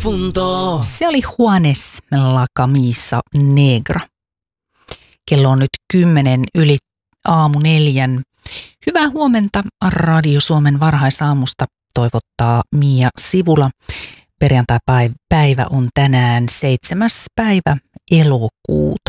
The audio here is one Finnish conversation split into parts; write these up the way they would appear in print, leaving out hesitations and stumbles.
difunto. Se oli Juanes La Camisa Negra. Kello on nyt 4:10. Hyvää huomenta Radio Suomen varhaisaamusta toivottaa Mia Sivula. Perjantai-päivä on tänään 7. päivä elokuuta.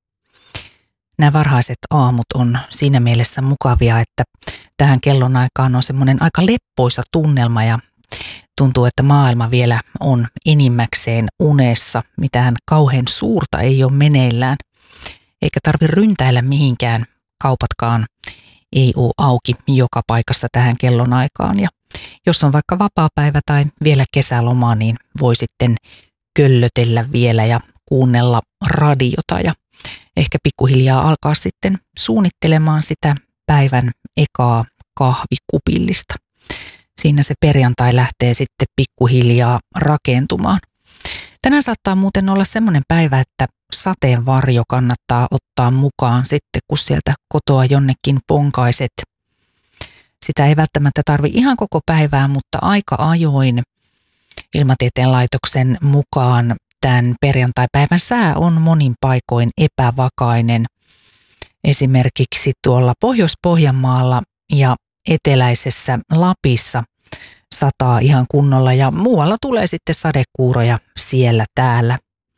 Nämä varhaiset aamut on siinä mielessä mukavia, että tähän kellon aikaan on semmoinen aika leppoisa tunnelma ja tuntuu, että maailma vielä on enimmäkseen unessa. Mitään kauhean suurta ei ole meneillään, eikä tarvitse ryntäillä mihinkään. Kaupatkaan ei ole auki joka paikassa tähän kellon aikaan. Ja jos on vaikka vapaapäivä tai vielä kesäloma, niin voi sitten köllötellä vielä ja kuunnella radiota ja ehkä pikkuhiljaa alkaa sitten suunnittelemaan sitä päivän ekaa kahvikupillista. Siinä se perjantai lähtee sitten pikkuhiljaa rakentumaan. Tänään saattaa muuten olla semmoinen päivä, että sateenvarjo kannattaa ottaa mukaan sitten, kun sieltä kotoa jonnekin ponkaiset. Sitä ei välttämättä tarvitse ihan koko päivää, mutta aika ajoin Ilmatieteen laitoksen mukaan tämän perjantaipäivän sää on monin paikoin epävakainen. Esimerkiksi tuolla Pohjois-Pohjanmaalla ja eteläisessä Lapissa sataa ihan kunnolla ja muualla tulee sitten sadekuuroja siellä täällä.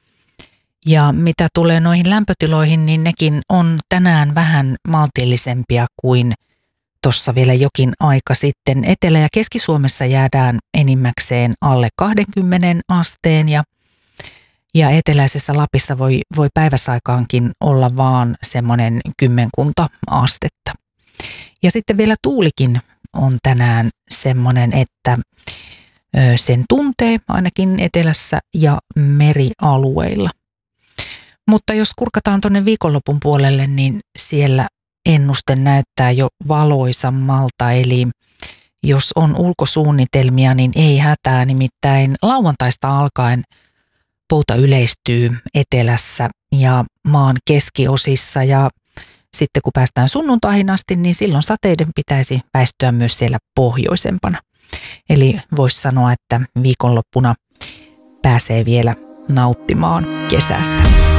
Ja mitä tulee noihin lämpötiloihin, niin nekin on tänään vähän maltillisempia kuin tuossa vielä jokin aika sitten. Etelä- ja Keski-Suomessa jäädään enimmäkseen alle 20 asteen ja eteläisessä Lapissa voi päiväsaikaankin olla vaan semmoinen 10 astetta. Ja sitten vielä tuulikin on tänään semmoinen, että sen tuntee ainakin etelässä ja merialueilla. Mutta jos kurkataan tuonne viikonlopun puolelle, niin siellä ennuste näyttää jo valoisammalta. Eli jos on ulkosuunnitelmia, niin ei hätää. Nimittäin lauantaista alkaen pouta yleistyy etelässä ja maan keskiosissa ja sitten kun päästään sunnuntaihin asti, niin silloin sateiden pitäisi väistyä myös siellä pohjoisempana. Eli voisi sanoa, että viikonloppuna pääsee vielä nauttimaan kesästä.